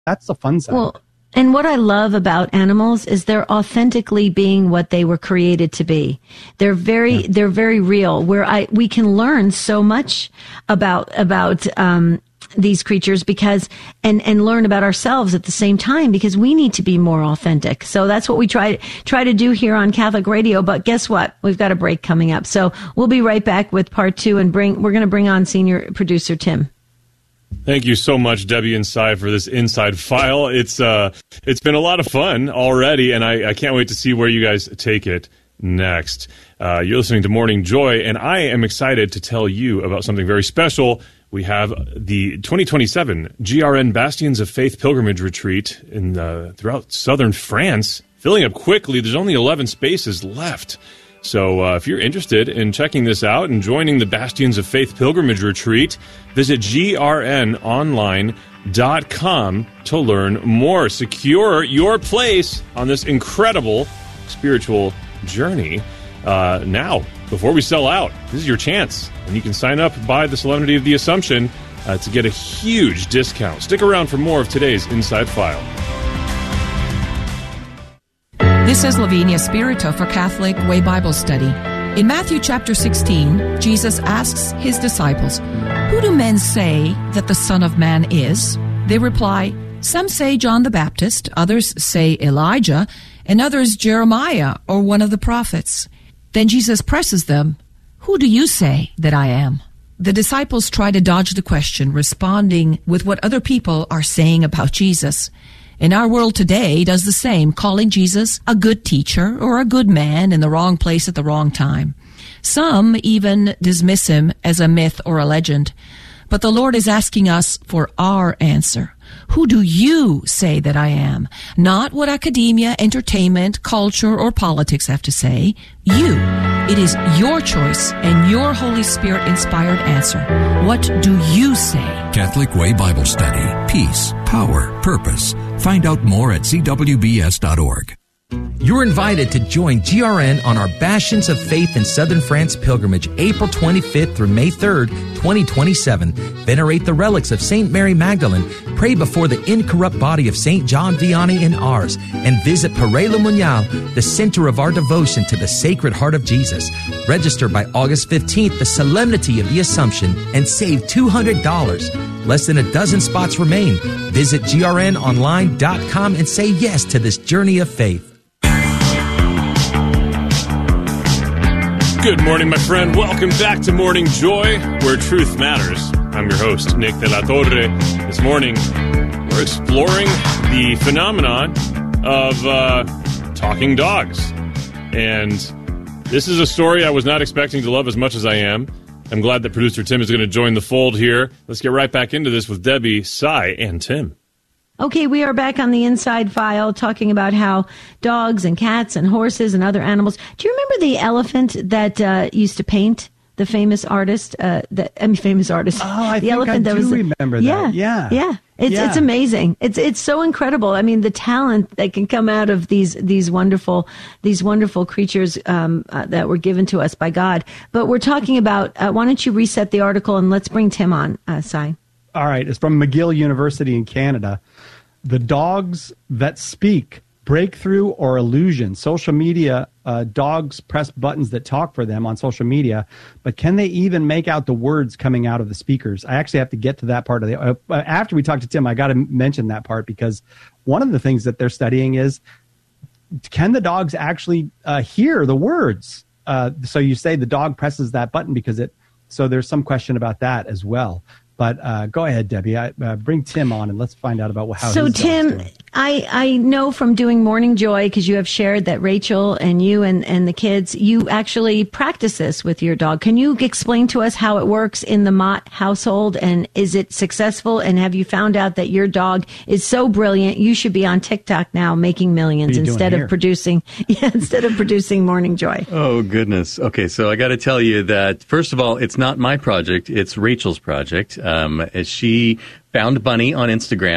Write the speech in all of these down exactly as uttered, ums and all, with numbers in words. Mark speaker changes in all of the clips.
Speaker 1: that's the fun side.
Speaker 2: Well, and what I love about animals is they're authentically being what they were created to be. They're very, yeah. they're very real. Where I we can learn so much about about um, these creatures because and and learn about ourselves at the same time because we need to be more authentic. So that's what we try try to do here on Catholic Radio. But guess what? We've got a break coming up, so we'll be right back with part two and bring we're going to bring on senior producer Tim.
Speaker 3: Thank you so much, Debbie and Cy, for this Inside File. It's uh, it's been a lot of fun already, and I, I can't wait to see where you guys take it next. Uh, you're listening to Morning Joy, and I am excited to tell you about something very special. We have the twenty twenty-seven G R N Bastions of Faith Pilgrimage Retreat in uh, throughout southern France, filling up quickly. There's only eleven spaces left. So uh, if you're interested in checking this out and joining the Bastions of Faith Pilgrimage Retreat, visit G R N online dot com to learn more. Secure your place on this incredible spiritual journey uh, now, before we sell out. This is your chance. And you can sign up by the Solemnity of the Assumption uh, to get a huge discount. Stick around for more of today's Inside File.
Speaker 4: This is Lavinia Spirito for Catholic Way Bible Study. In Matthew chapter sixteen, Jesus asks his disciples, "Who do men say that the Son of Man is?" They reply, "Some say John the Baptist, others say Elijah, and others Jeremiah or one of the prophets." Then Jesus presses them, "Who do you say that I am?" The disciples try to dodge the question, responding with what other people are saying about Jesus. And our world today does the same, calling Jesus a good teacher or a good man in the wrong place at the wrong time. Some even dismiss him as a myth or a legend. But the Lord is asking us for our answer. Who do you say that I am? Not what academia, entertainment, culture, or politics have to say. You. It is your choice and your Holy Spirit-inspired answer. What do you say?
Speaker 5: Catholic Way Bible Study. Peace, power, purpose. Find out more at c w b s dot org.
Speaker 6: You're invited to join G R N on our Bastions of Faith in Southern France pilgrimage, April twenty-fifth through May third, twenty twenty-seven. Venerate the relics of Saint Mary Magdalene, pray before the incorrupt body of Saint John Vianney in Ars, and visit Père Le Monial, the center of our devotion to the Sacred Heart of Jesus. Register by August fifteenth, the Solemnity of the Assumption, and save two hundred dollars. Less than a dozen spots remain. Visit G R N online dot com and say yes to this journey of faith.
Speaker 3: Good morning, my friend. Welcome back to Morning Joy, where truth matters. I'm your host, Nick de la Torre. This morning, we're exploring the phenomenon of uh, talking dogs. And this is a story I was not expecting to love as much as I am. I'm glad that producer Tim is going to join the fold here. Let's get right back into this with Debbie, Cy, and Tim.
Speaker 2: Okay, we are back on the Inside File talking about how dogs and cats and horses and other animals. Do you remember the elephant that uh, used to paint the famous artist? Uh, the I mean, famous artist.
Speaker 1: Oh, I
Speaker 2: the
Speaker 1: think
Speaker 2: elephant
Speaker 1: I
Speaker 2: that
Speaker 1: do
Speaker 2: was,
Speaker 1: remember that.
Speaker 2: Yeah,
Speaker 1: yeah,
Speaker 2: yeah. It's
Speaker 1: yeah.
Speaker 2: it's amazing. It's it's so incredible. I mean, the talent that can come out of these these wonderful these wonderful creatures um, uh, that were given to us by God. But we're talking about. Uh, why don't you reset the article and let's bring Tim on, uh, Cy.
Speaker 1: All right, it's from McGill University in Canada. The dogs that speak, breakthrough or illusion. Social media, uh, dogs press buttons that talk for them on social media, but can they even make out the words coming out of the speakers? I actually have to get to that part of the. Uh, after we talk to Tim, I got to mention that part because one of the things that they're studying is can the dogs actually uh, hear the words? Uh, so you say the dog presses that button because it. So there's some question about that as well. But uh, go ahead, Debbie. I, uh, bring Tim on and let's find out about how.
Speaker 2: So,
Speaker 1: his dog's
Speaker 2: Tim,
Speaker 1: doing.
Speaker 2: I I know from doing Morning Joy because you have shared that Rachel and you and, and the kids, you actually practice this with your dog. Can you explain to us how it works in the Mott household and is it successful? And have you found out that your dog is so brilliant? You should be on TikTok now, making millions instead of producing. Yeah, instead of producing Morning Joy.
Speaker 7: Oh goodness. Okay, so I got to tell you that first of all, it's not my project; it's Rachel's project. Um, she found Bunny on Instagram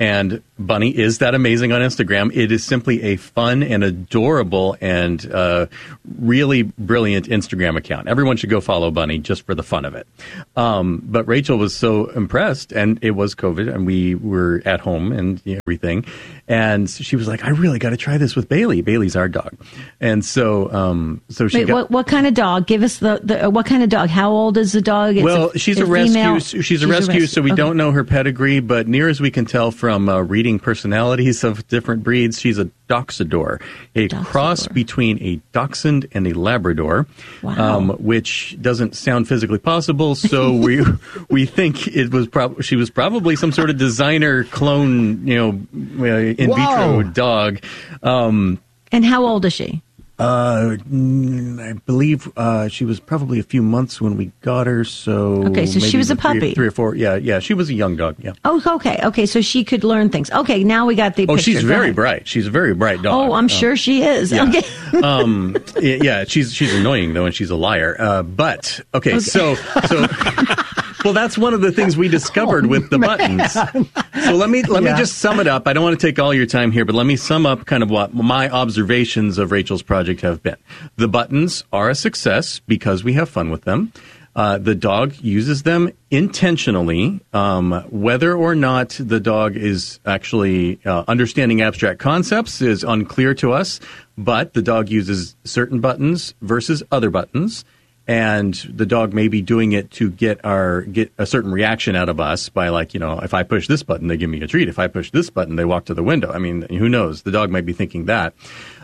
Speaker 7: And Bunny is that amazing on Instagram. It is simply a fun and adorable and uh, really brilliant Instagram account. Everyone should go follow Bunny just for the fun of it. Um, but Rachel was so impressed, and it was COVID, and we were at home and everything. And she was like, I really got to try this with Bailey. Bailey's our dog. And so um, so she
Speaker 2: Wait,
Speaker 7: got...
Speaker 2: what, what kind of dog? Give us the, the what kind of dog? How old is the dog? It's
Speaker 7: well,
Speaker 2: a,
Speaker 7: she's
Speaker 2: a
Speaker 7: a rescue.
Speaker 2: female?
Speaker 7: She's,
Speaker 2: She's
Speaker 7: a
Speaker 2: a
Speaker 7: rescue,
Speaker 2: rescue.
Speaker 7: so we
Speaker 2: Okay.
Speaker 7: don't know her pedigree, but near as we can tell from uh, reading personalities of different breeds, she's a Doxador, a
Speaker 2: Doxador.
Speaker 7: cross between a Dachshund and a Labrador,
Speaker 2: Wow.
Speaker 7: um, which doesn't sound physically possible. So we we think it was prob- she was probably some sort of designer clone, you know, uh, in
Speaker 1: Whoa.
Speaker 7: vitro dog. Um,
Speaker 2: And how old is she?
Speaker 7: Uh, mm, I believe uh, she was probably a few months when we got her. So
Speaker 2: Okay, so she
Speaker 7: maybe
Speaker 2: was a
Speaker 7: three-
Speaker 2: puppy.
Speaker 7: three or four. Yeah, yeah, she was a young dog. Yeah.
Speaker 2: Oh, okay, okay. So she could learn things. Okay, now we got the.
Speaker 7: Oh,
Speaker 2: picture.
Speaker 7: she's
Speaker 2: Go
Speaker 7: very
Speaker 2: ahead.
Speaker 7: bright. She's a very bright dog.
Speaker 2: Oh, I'm
Speaker 7: Um,
Speaker 2: sure she is.
Speaker 7: Yeah.
Speaker 2: Okay.
Speaker 7: um, yeah, yeah, she's she's annoying though, and she's a liar. Uh, but okay, so so. Well, that's one of the things we discovered with the buttons. So let me let
Speaker 1: Yeah.
Speaker 7: me just sum it up. I don't want to take all your time here, but let me sum up kind of what my observations of Rachel's project have been. The buttons are a success because we have fun with them. Uh, the dog uses them intentionally. Um, whether or not the dog is actually uh, understanding abstract concepts is unclear to us, but the dog uses certain buttons versus other buttons. And the dog may be doing it to get our get a certain reaction out of us by, like, you know, if I push this button, they give me a treat. If I push this button, they walk to the window. I mean, who knows? The dog might be thinking that.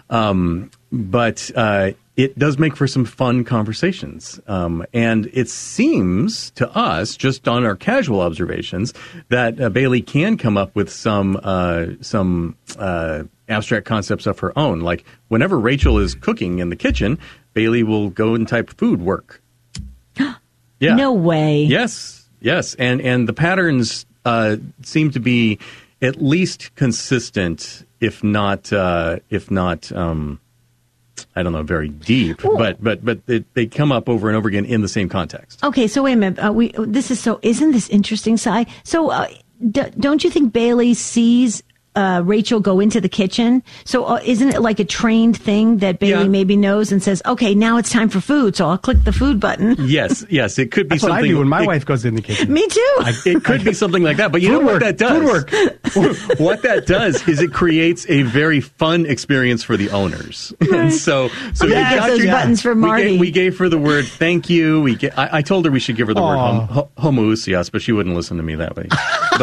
Speaker 7: Um, but uh, it does make for some fun conversations. Um, and it seems to us, just on our casual observations, that uh, Bailey can come up with some uh, some uh, abstract concepts of her own. Like whenever Rachel is cooking in the kitchen, Bailey will go and type food work. Yeah.
Speaker 2: No way.
Speaker 7: Yes, yes, and and the patterns uh, seem to be at least consistent, if not uh, if not um, I don't know, very deep.
Speaker 2: Ooh.
Speaker 7: But but but it, they come up over and over again in the same context.
Speaker 2: Okay, so wait a minute. Uh, we this is so. Isn't this interesting, Si? So, uh, d- don't you think Bailey sees uh, Rachel go into the kitchen? So, uh, isn't it like a trained thing that Bailey
Speaker 7: Yeah.
Speaker 2: maybe knows and says, "Okay, now it's time for food." So I'll click the food button.
Speaker 7: Yes, yes, it could be
Speaker 1: That's what I
Speaker 7: something.
Speaker 1: do when my
Speaker 7: it,
Speaker 1: wife goes in the kitchen.
Speaker 2: Me too.
Speaker 7: It could be something like that, but you know
Speaker 1: Food
Speaker 7: what
Speaker 1: work,
Speaker 7: that does?
Speaker 1: food work.
Speaker 7: What that does is it creates a very fun experience for the owners. And so, so
Speaker 2: I'm
Speaker 7: you
Speaker 2: gonna get
Speaker 7: got
Speaker 2: those
Speaker 7: your-
Speaker 2: buttons for
Speaker 7: we
Speaker 2: Marty.
Speaker 7: gave, we gave her the word thank you. We ga- I, I told her we should give her the word
Speaker 1: Aw.
Speaker 7: hom, ho, homoousios, but she wouldn't listen to me that way.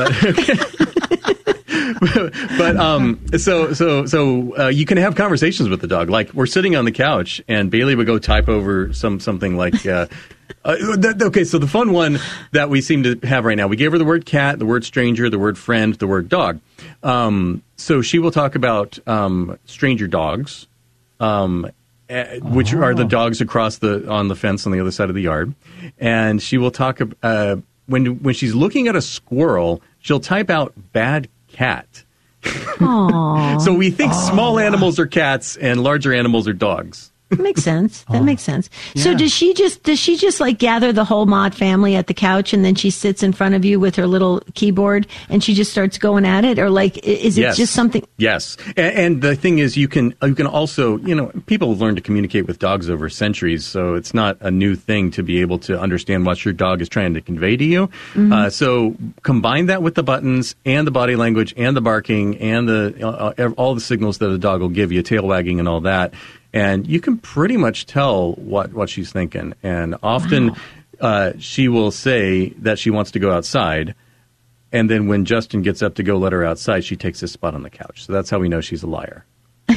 Speaker 7: But but um so so so uh, you can have conversations with the dog. Like we're sitting on the couch and Bailey would go type over some something like uh, uh, th- okay, so the fun one that we seem to have right now, we gave her the word cat, the word stranger, the word friend, the word dog. Um, so she will talk about um, stranger dogs, um, eh, which are the dogs across the on the fence on the other side of the yard, and she will talk ab- uh, when when she's looking at a squirrel, she'll type out bad cat.
Speaker 2: Aww.
Speaker 7: So we think small animals are cats and larger animals are dogs.
Speaker 2: Makes sense. That makes sense. So
Speaker 1: Yeah.
Speaker 2: does she just does she just like gather the whole Mott family at the couch and then she sits in front of you with her little keyboard and she just starts going at it, or like i- is it
Speaker 7: Yes.
Speaker 2: just something?
Speaker 7: Yes, and, and the thing is, you can you can also, you know, people have learned to communicate with dogs over centuries, so it's not a new thing to be able to understand what your dog is trying to convey to you. Uh, so combine that with the buttons and the body language and the barking and the uh, uh, all the signals that a dog will give you, tail wagging and all that. And you can pretty much tell what, what she's thinking. And often
Speaker 2: Wow.
Speaker 7: uh, she will say that she wants to go outside. And then when Justin gets up to go let her outside, she takes his spot on the couch. So that's how we know she's a liar.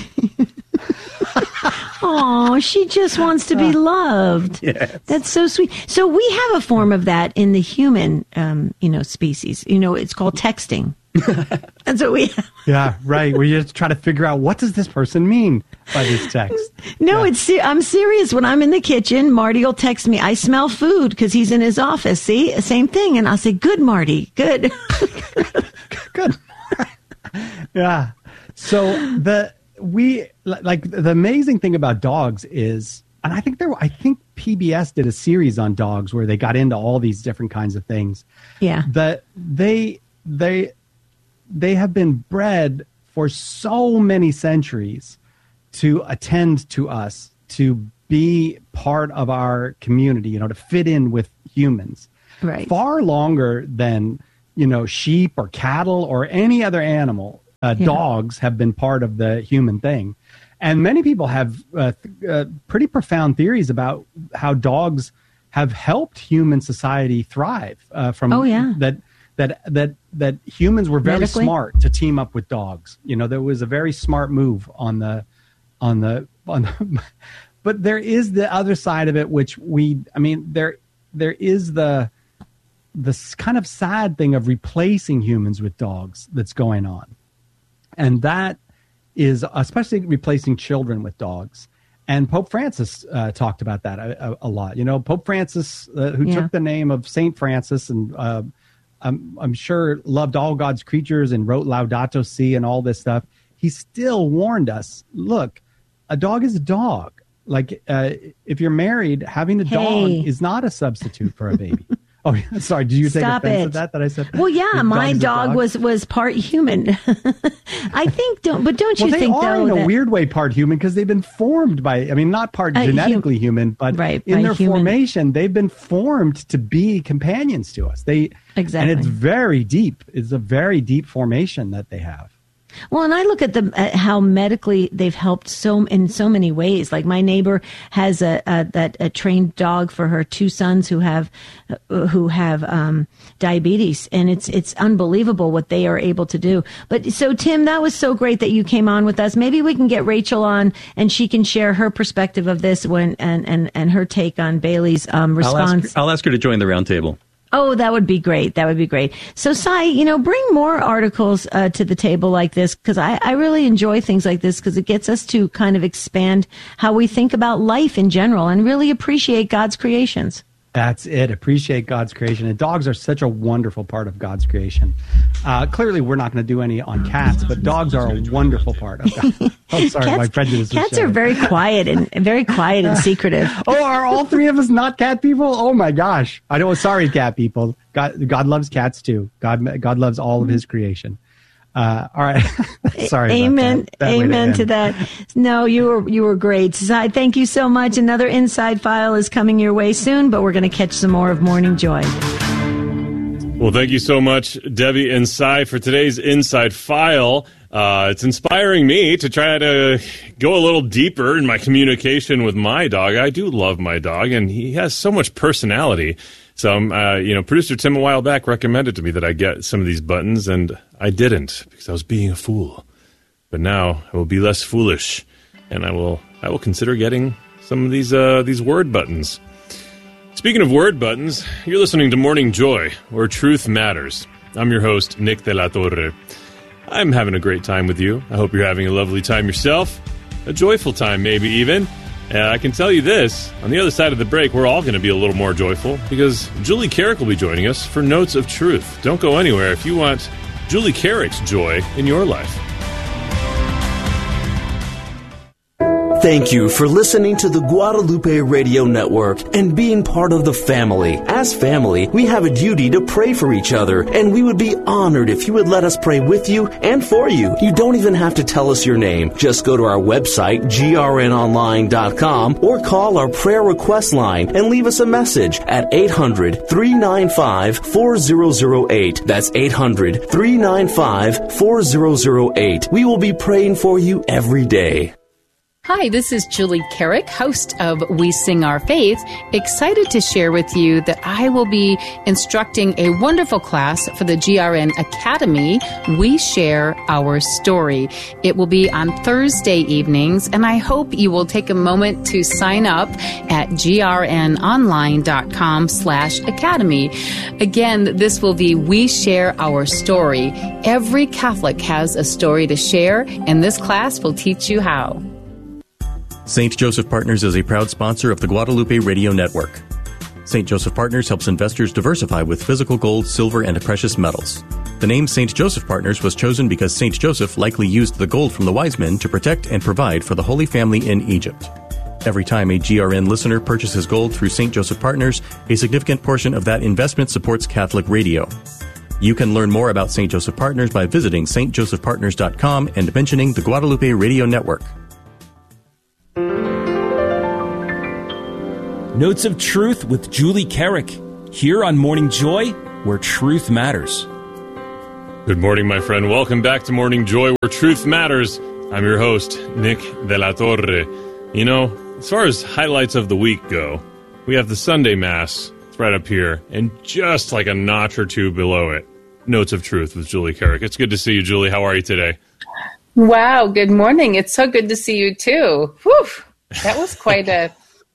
Speaker 2: Oh, she just wants to be loved.
Speaker 7: Yes.
Speaker 2: That's so sweet. So we have a form of that in the human, um, you know, species. You know, it's called texting. That's what we have.
Speaker 1: Yeah, right. We just try to figure out what does this person mean by this text.
Speaker 2: No,
Speaker 1: Yeah.
Speaker 2: it's se- I'm serious. When I'm in the kitchen, Marty will text me, "I smell food," because he's in his office. See, same thing, and I'll say, "Good, Marty, good."
Speaker 1: Good. Yeah. So the we like the amazing thing about dogs is, and I think there, I think P B S did a series on dogs where they got into all these different kinds of things.
Speaker 2: Yeah.
Speaker 1: That they they they have been bred for so many centuries to attend to us, to be part of our community, you know, to fit in with humans.
Speaker 2: Right.
Speaker 1: Far longer than, you know, sheep or cattle or any other animal. Uh,
Speaker 2: Yeah.
Speaker 1: Dogs have been part of the human thing. And many people have uh, th- uh, pretty profound theories about how dogs have helped human society thrive. Uh, from
Speaker 2: Oh, yeah.
Speaker 1: that that that that humans were very
Speaker 2: Medically?
Speaker 1: smart to team up with dogs. You know, there was a very smart move on the on the on the. But there is the other side of it, which we, I mean, there there is the this kind of sad thing of replacing humans with dogs that's going on. And that is especially replacing children with dogs. And Pope Francis uh, talked about that a, a, a lot. You know, Pope Francis, uh, who
Speaker 2: Yeah.
Speaker 1: took the name of Saint Francis and uh, I'm, I'm sure loved all God's creatures and wrote Laudato Si and all this stuff, he still warned us, look, a dog is a dog. Like, uh, if you're married, having a
Speaker 2: Hey.
Speaker 1: dog is not a substitute for a baby. Oh, yeah, sorry. Did you take
Speaker 2: Stop
Speaker 1: offense
Speaker 2: it.
Speaker 1: at that? That I said.
Speaker 2: Well, yeah,
Speaker 1: the
Speaker 2: my
Speaker 1: is a
Speaker 2: dog was was part human. I think, don't, but don't you
Speaker 1: Well, they
Speaker 2: think
Speaker 1: are
Speaker 2: though
Speaker 1: in a
Speaker 2: that,
Speaker 1: weird way part human because they've been formed by. I mean, not part
Speaker 2: Uh, hum-
Speaker 1: genetically human, but
Speaker 2: Right,
Speaker 1: in
Speaker 2: by
Speaker 1: their
Speaker 2: human.
Speaker 1: formation, they've been formed to be companions to us. They
Speaker 2: Exactly.
Speaker 1: and it's very deep. It's a very deep formation that they have.
Speaker 2: Well, and I look at the at how medically they've helped so in so many ways. Like my neighbor has a, a that a trained dog for her two sons who have uh, who have um, diabetes, and it's it's unbelievable what they are able to do. But so Tim, that was so great that you came on with us. Maybe we can get Rachel on, and she can share her perspective of this when and and and her take on Bailey's um,
Speaker 7: I'll
Speaker 2: response.
Speaker 7: ask, I'll ask her to join the roundtable.
Speaker 2: Oh, that would be great. That would be great. So, Sai, you know, bring more articles uh, to the table like this, because I, I really enjoy things like this because it gets us to kind of expand how we think about life in general and really appreciate God's creations.
Speaker 1: That's it. Appreciate God's creation. And dogs are such a wonderful part of God's creation. Uh, clearly, we're not going to do any on cats, but dogs are a wonderful part of God. Oh, sorry,
Speaker 2: Cats,
Speaker 1: my prejudice was
Speaker 2: cats are
Speaker 1: showing.
Speaker 2: very quiet and very quiet and secretive.
Speaker 1: Oh, are all three of us not cat people? Oh my gosh! I know. Sorry, cat people. God, God loves cats too. God, God loves all of His creation. Uh, all right. Sorry.
Speaker 2: Amen.
Speaker 1: About that. That way
Speaker 2: Amen
Speaker 1: end.
Speaker 2: to that. No, you were you were great. Sai, thank you so much. Another Inside File is coming your way soon, but we're going to catch some more of Morning Joy.
Speaker 3: Well, thank you so much, Debbie and Sai, for today's Inside File. Uh, it's inspiring me to try to go a little deeper in my communication with my dog. I do love my dog, and he has so much personality. So, um, uh, you know, producer Tim a while back recommended to me that I get some of these buttons, and I didn't because I was being a fool. But now I will be less foolish, and I will I will consider getting some of these uh, these word buttons. Speaking of word buttons, you're listening to Morning Joy, where truth matters. I'm your host, Nick De La Torre. I'm having a great time with you. I hope you're having a lovely time yourself, a joyful time maybe even. And I can tell you this, on the other side of the break, we're all going to be a little more joyful because Julie Carrick will be joining us for Notes of Truth. Don't go anywhere if you want Julie Carrick's joy in your life.
Speaker 8: Thank you for listening to the Guadalupe Radio Network and being part of the family. As family, we have a duty to pray for each other, and we would be honored if you would let us pray with you and for you. You don't even have to tell us your name. Just go to our website, G R N online dot com, or call our prayer request line and leave us a message at eight hundred, three nine five, four zero zero eight. That's eight hundred, three nine five, four zero zero eight. We will be praying for you every day.
Speaker 9: Hi, this is Julie Carrick, host of We Sing Our Faith, excited to share with you that I will be instructing a wonderful class for the G R N Academy, We Share Our Story. It will be on Thursday evenings, and I hope you will take a moment to sign up at G R N online dot com slash academy. Again, this will be We Share Our Story. Every Catholic has a story to share, and this class will teach you how.
Speaker 7: Saint Joseph Partners is a proud sponsor of the Guadalupe Radio Network. Saint Joseph Partners helps investors diversify with physical gold, silver, and precious metals. The name Saint Joseph Partners was chosen because Saint Joseph likely used the gold from the wise men to protect and provide for the Holy Family in Egypt. Every time a G R N listener purchases gold through Saint Joseph Partners, a significant portion of that investment supports Catholic radio. You can learn more about Saint Joseph Partners by visiting s t joseph partners dot com and mentioning the Guadalupe Radio Network.
Speaker 10: Notes of Truth with Julie Carrick, here on Morning Joy, where truth matters.
Speaker 3: Good morning, my friend. Welcome back to Morning Joy, where truth matters. I'm your host, Nick De La Torre. You know, as far as highlights of the week go, we have the Sunday Mass. It's right up here, and just like a notch or two below it, Notes of Truth with Julie Carrick. It's good to see you, Julie. How are you today?
Speaker 9: Wow, good morning. It's so good to see you, too. Whew, that was quite a...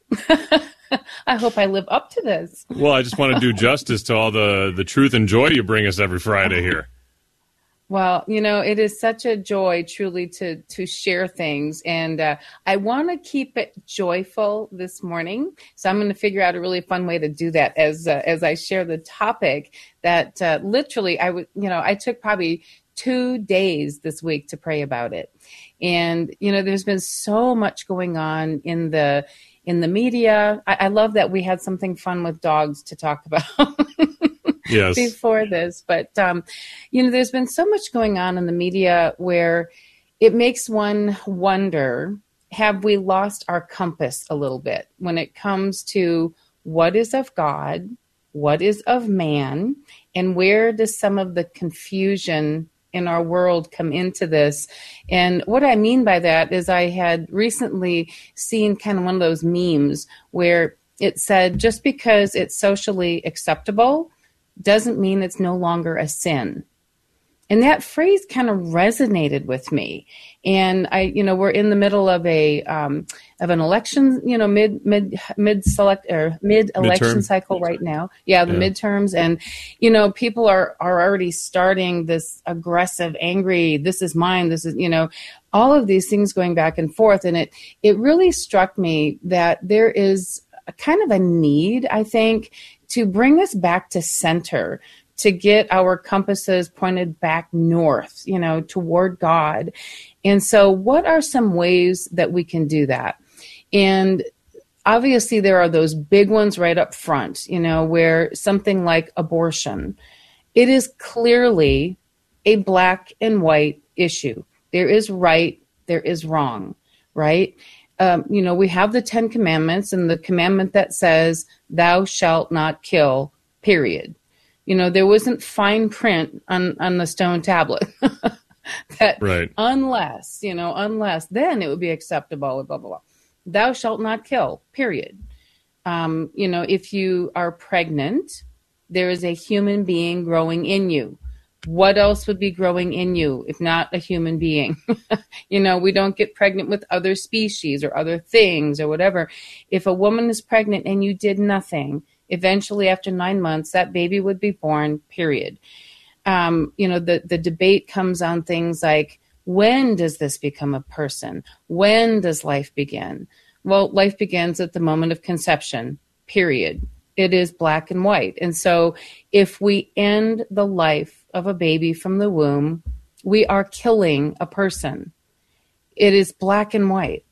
Speaker 9: I hope I live up to this.
Speaker 3: Well, I just want to do justice to all the, the truth and joy you bring us every Friday here.
Speaker 9: Well, you know, it is such a joy truly to to share things. And uh, I want to keep it joyful this morning. So I'm going to figure out a really fun way to do that as uh, as I share the topic that uh, literally I would, you know, I took probably two days this week to pray about it. And, you know, there's been so much going on in the in the media. I, I love that we had something fun with dogs to talk about
Speaker 3: yes.
Speaker 9: before this. But, um, you know, there's been so much going on in the media where it makes one wonder, have we lost our compass a little bit when it comes to what is of God, what is of man, and where does some of the confusion in our world come into this? And what I mean by that is I had recently seen kind of one of those memes where it said, just because it's socially acceptable doesn't mean it's no longer a sin. And that phrase kind of resonated with me. And I, you know, we're in the middle of a um, of an election, you know, mid mid mid select or mid election
Speaker 3: Midterm.
Speaker 9: cycle right now. Yeah, the
Speaker 3: Yeah.
Speaker 9: midterms, and you know, people are are already starting this aggressive, angry. This is mine. This is, you know, all of these things going back and forth. And it it really struck me that there is a kind of a need, I think, to bring us back to center, to get our compasses pointed back north, you know, toward God. And so what are some ways that we can do that? And obviously there are those big ones right up front, you know, where something like abortion, it is clearly a black and white issue. There is right, there is wrong, right? Um, you know, we have the Ten Commandments and the commandment that says, thou shalt not kill, period. You know, there wasn't fine print on, on the stone tablet that
Speaker 3: Right.
Speaker 9: unless, you know, unless then it would be acceptable, blah, blah, blah. Thou shalt not kill, period. Um, you know, if you are pregnant, there is a human being growing in you. What else would be growing in you if not a human being? You know, we don't get pregnant with other species or other things or whatever. If a woman is pregnant and you did nothing, eventually after nine months, that baby would be born, period. Um, you know, the, the debate comes on things like, when does this become a person? When does life begin? Well, life begins at the moment of conception, period. It is black and white. And so if we end the life of a baby from the womb, we are killing a person. It is black and white.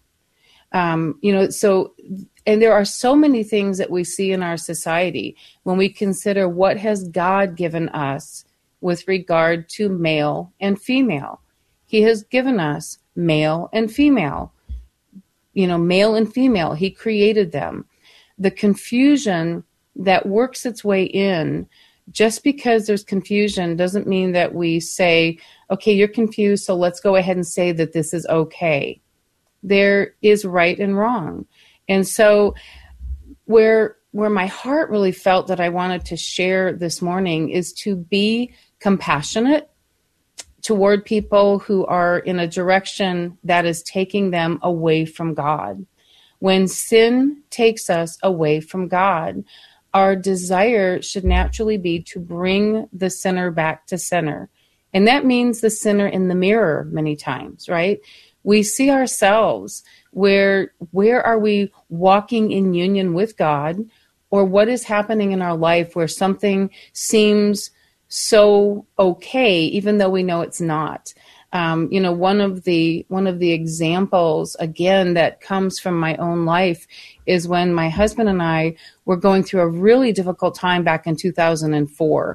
Speaker 9: Um, you know, so, and there are so many things that we see in our society when we consider what has God given us with regard to male and female. He has given us male and female, you know, male and female. He created them. The confusion that works its way in, just because there's confusion doesn't mean that we say, okay, you're confused, so let's go ahead and say that this is okay. There is right and wrong. And so where where my heart really felt that I wanted to share this morning is to be compassionate toward people who are in a direction that is taking them away from God. When sin takes us away from God, our desire should naturally be to bring the sinner back to center. And that means the sinner in the mirror many times, right? We see ourselves where, where are we walking in union with God, or what is happening in our life where something seems so okay, even though we know it's not. Um, you know, one of the one of the examples, again, that comes from my own life is when my husband and I were going through a really difficult time back in two thousand four.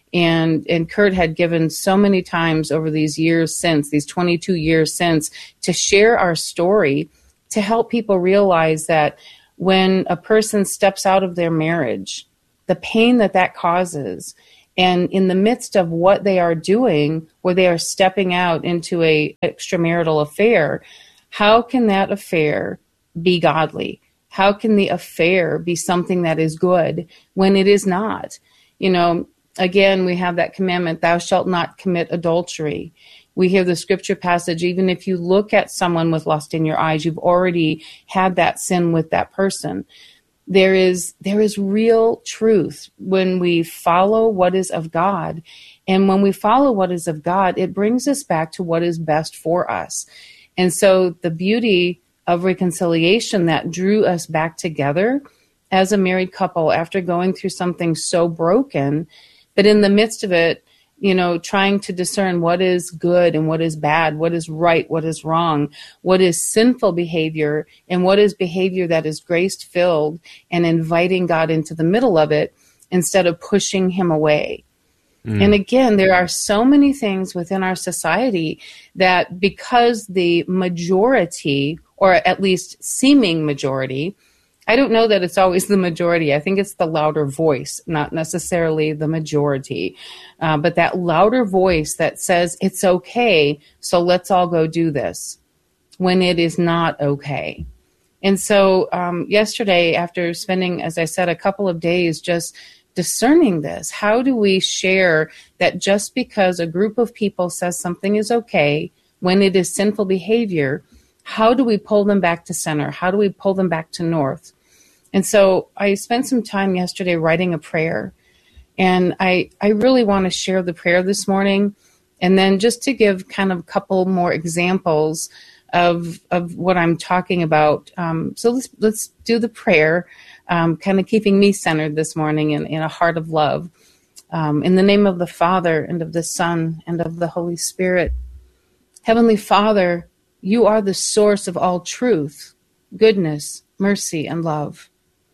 Speaker 9: And and Kurt had given so many times over these years since, these twenty-two years since, to share our story to help people realize that when a person steps out of their marriage, the pain that that causes, and in the midst of what they are doing, where they are stepping out into a extramarital affair, how can that affair be godly? How can the affair be something that is good when it is not? You know, again, we have that commandment, thou shalt not commit adultery. We hear the scripture passage, even if you look at someone with lust in your eyes, you've already had that sin with that person. There is, there is real truth when we follow what is of God. And when we follow what is of God, it brings us back to what is best for us. And so the beauty of reconciliation that drew us back together as a married couple after going through something so broken, but in the midst of it, you know, trying to discern what is good and what is bad, what is right, what is wrong, what is sinful behavior, and what is behavior that is grace-filled, and inviting God into the middle of it instead of pushing him away. Mm. And again, there are so many things within our society that because the majority, or at least seeming majority, I don't know that it's always the majority. I think it's the louder voice, not necessarily the majority. Uh, but that louder voice that says it's okay, so let's all go do this, when it is not okay. And so um, yesterday, after spending, as I said, a couple of days just discerning this, how do we share that just because a group of people says something is okay, when it is sinful behavior, how do we pull them back to center? How do we pull them back to north? And so I spent some time yesterday writing a prayer, and I, I really want to share the prayer this morning, and then just to give kind of a couple more examples of of what I'm talking about. Um, so let's let's do the prayer, um, kind of keeping me centered this morning in, in a heart of love. Um, in the name of the Father, and of the Son, and of the Holy Spirit. Heavenly Father, you are the source of all truth, goodness, mercy, and love.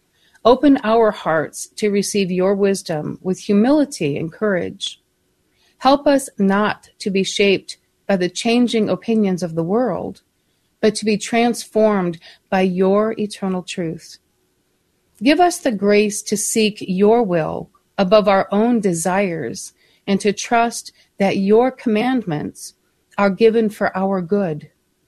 Speaker 9: Open our hearts to receive your wisdom with humility and courage. Help us not to be shaped by the changing opinions of the world, but to be transformed by your eternal truth. Give us the grace to seek your will above our own desires, and to trust that your commandments are given for our good.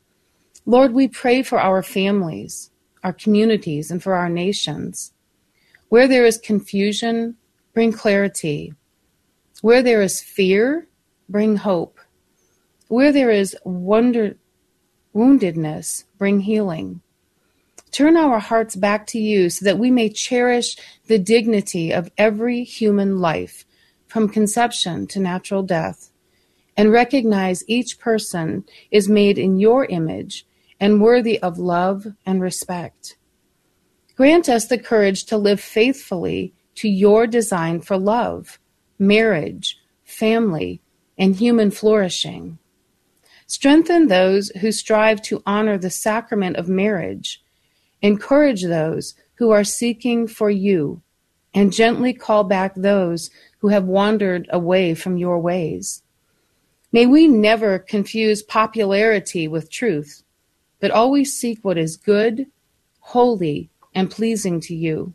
Speaker 9: Lord, we pray for our families, our communities, and for our nations. Where there is confusion, bring clarity. Where there is fear, bring hope. Where there is wonder, woundedness, bring healing. Turn our hearts back to you so that we may cherish the dignity of every human life, from conception to natural death, and recognize each person is made in your image and worthy of love and respect. Grant us the courage to live faithfully to your design for love, marriage, family, and human flourishing. Strengthen those who strive to honor the sacrament of marriage. Encourage those who are seeking for you, and gently call back those who have wandered away from your ways. May we never confuse popularity with truth, but always seek what is good, holy, and pleasing to you.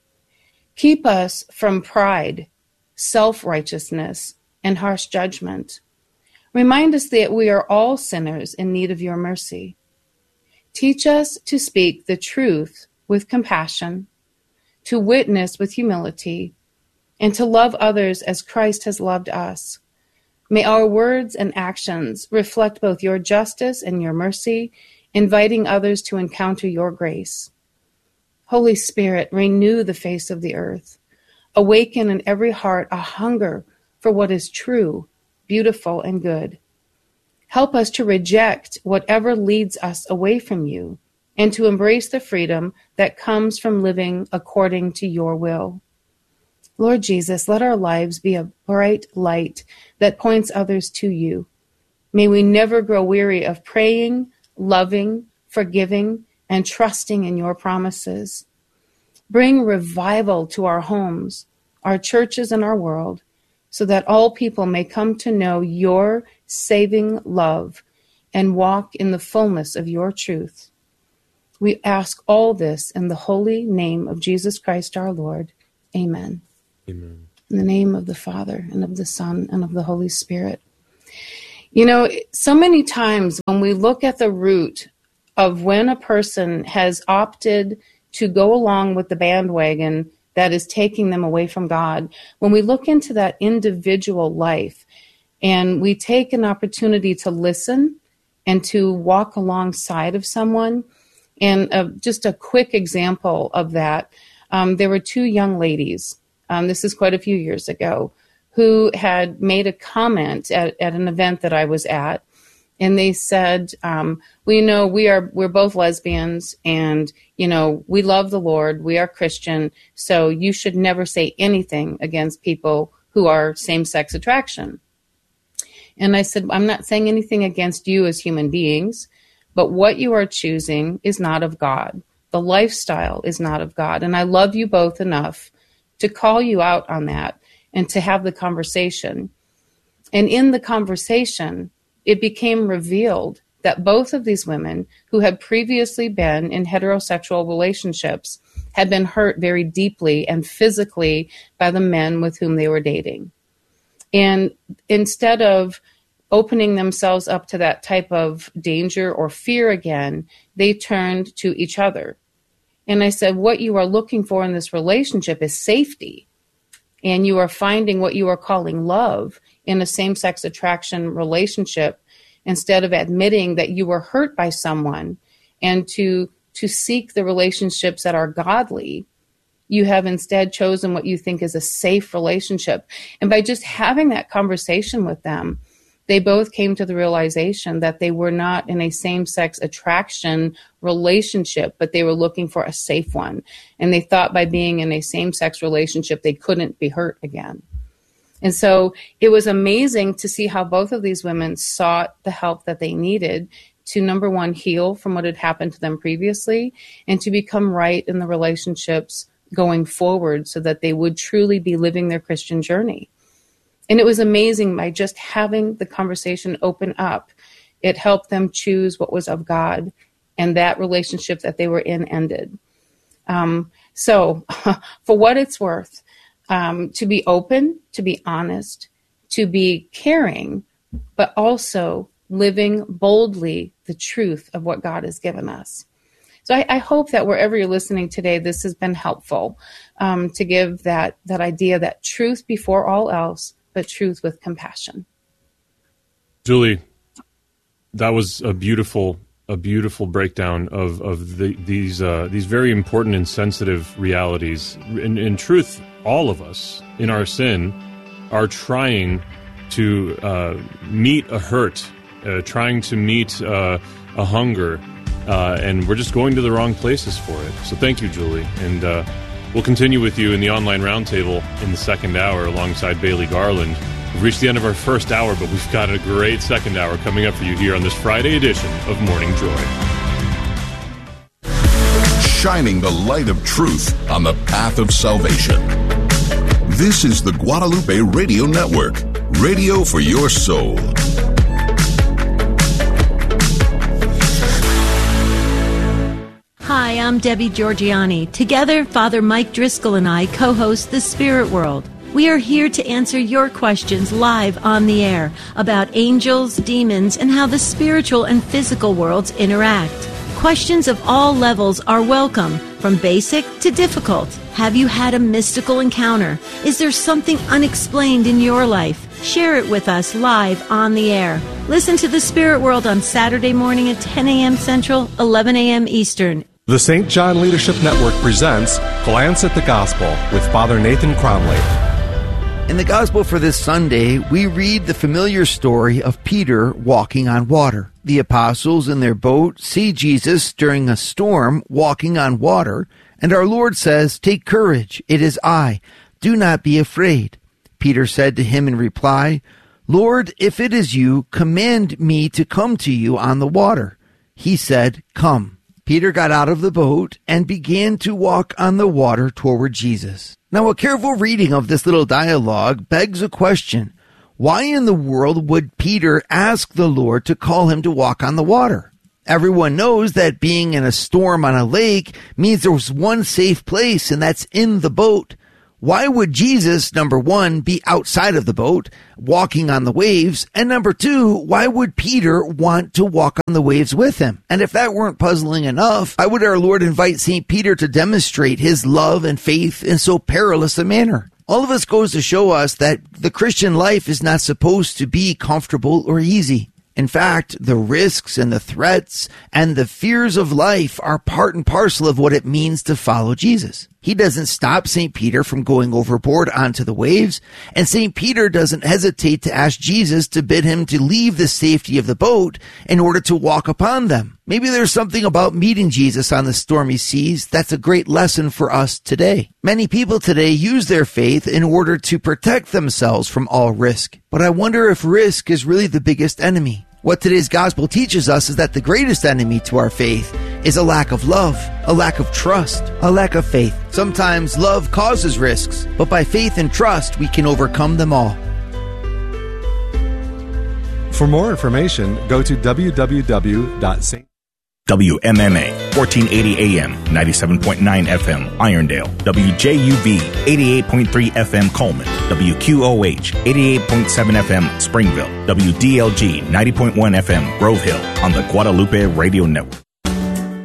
Speaker 9: Keep us from pride, self-righteousness, and harsh judgment. Remind us that we are all sinners in need of your mercy. Teach us to speak the truth with compassion, to witness with humility, and to love others as Christ has loved us. May our words and actions reflect both your justice and your mercy, inviting others to encounter your grace. Holy Spirit, renew the face of the earth. Awaken in every heart a hunger for what is true, beautiful, and good. Help us to reject whatever leads us away from you, and to embrace the freedom that comes from living according to your will. Lord Jesus, let our lives be a bright light that points others to you. May we never grow weary of praying, loving, forgiving, and trusting in your promises. Bring revival to our homes, our churches, and our world,
Speaker 11: so that all people may come to know your saving love and walk in the fullness of your truth. We ask all this in the holy name of Jesus Christ our Lord. Amen.
Speaker 3: Amen.
Speaker 11: In the name of the Father, and of the Son, and of the Holy Spirit. You know, so many times when we look at the root of when a person has opted to go along with the bandwagon that is taking them away from God, when we look into that individual life and we take an opportunity to listen and to walk alongside of someone, and uh, just a quick example of that, um, there were two young ladies, um, this is quite a few years ago, who had made a comment at, at an event that I was at, and they said, um, "We know we are we're both lesbians, and you know we love the Lord. We are Christian, so you should never say anything against people who are same-sex attraction." And I said, "I'm not saying anything against you as human beings, but what you are choosing is not of God. The lifestyle is not of God, and I love you both enough to call you out on that." And to have the conversation. And in the conversation, it became revealed that both of these women who had previously been in heterosexual relationships had been hurt very deeply and physically by the men with whom they were dating. And instead of opening themselves up to that type of danger or fear again, they turned to each other. And I said, what you are looking for in this relationship is safety. And you are finding what you are calling love in a same-sex attraction relationship instead of admitting that you were hurt by someone and to to seek the relationships that are godly. You have instead chosen what you think is a safe relationship. And by just having that conversation with them, they both came to the realization that they were not in a same-sex attraction relationship, but they were looking for a safe one. And they thought by being in a same-sex relationship, they couldn't be hurt again. And so it was amazing to see how both of these women sought the help that they needed to, number one, heal from what had happened to them previously, and to become right in the relationships going forward so that they would truly be living their Christian journey. And it was amazing by just having the conversation open up. It helped them choose what was of God, and that relationship that they were in ended. Um, so for what it's worth, um, to be open, to be honest, to be caring, but also living boldly the truth of what God has given us. So I, I hope that wherever you're listening today, this has been helpful um, to give that, that idea that truth before all else, but truth with compassion.
Speaker 3: Julie, that was a beautiful, a beautiful breakdown of of the, these uh, these very important and sensitive realities. In, in truth, all of us in our sin are trying to uh, meet a hurt, uh, trying to meet uh, a hunger, uh, and we're just going to the wrong places for it. So thank you, Julie, and uh, we'll continue with you in the online roundtable in the second hour alongside Bailey Garland. We've reached the end of our first hour, but we've got a great second hour coming up for you here on this Friday edition of Morning Joy.
Speaker 12: Shining the light of truth on the path of salvation. This is the Guadalupe Radio Network, radio for your soul.
Speaker 2: Hi, I'm Debbie Georgiani. Together, Father Mike Driscoll and I co-host The Spirit World. We are here to answer your questions live on the air about angels, demons, and how the spiritual and physical worlds interact. Questions of all levels are welcome, from basic to difficult. Have you had a mystical encounter? Is there something unexplained in your life? Share it with us live on the air. Listen to The Spirit World on Saturday morning at ten a.m. Central, eleven a.m. Eastern.
Speaker 13: The Saint John Leadership Network presents Glance at the Gospel with Father Nathan Cromley.
Speaker 14: In the Gospel for this Sunday, we read the familiar story of Peter walking on water. The apostles in their boat see Jesus during a storm walking on water, and our Lord says, "Take courage, it is I. Do not be afraid." Peter said to him in reply, "Lord, if it is you, command me to come to you on the water." He said, "Come." Peter got out of the boat and began to walk on the water toward Jesus. Now, a careful reading of this little dialogue begs a question. Why in the world would Peter ask the Lord to call him to walk on the water? Everyone knows that being in a storm on a lake means there's one safe place, and that's in the boat. Why would Jesus, number one, be outside of the boat, walking on the waves? And number two, why would Peter want to walk on the waves with him? And if that weren't puzzling enough, why would our Lord invite Saint Peter to demonstrate his love and faith in so perilous a manner? All of this goes to show us that the Christian life is not supposed to be comfortable or easy. In fact, the risks and the threats and the fears of life are part and parcel of what it means to follow Jesus. He doesn't stop Saint Peter from going overboard onto the waves, and Saint Peter doesn't hesitate to ask Jesus to bid him to leave the safety of the boat in order to walk upon them. Maybe there's something about meeting Jesus on the stormy seas that's a great lesson for us today. Many people today use their faith in order to protect themselves from all risk. But I wonder if risk is really the biggest enemy. What today's gospel teaches us is that the greatest enemy to our faith is a lack of love, a lack of trust, a lack of faith. Sometimes love causes risks, but by faith and trust, we can overcome them all.
Speaker 13: For more information, go to w w w dot saint
Speaker 15: W M M A, fourteen eighty A M, ninety-seven point nine F M, Irondale. W J U V, eighty-eight point three F M, Coleman. W Q O H, eighty-eight point seven F M, Springville. W D L G, ninety point one F M, Grove Hill, on the Guadalupe Radio Network.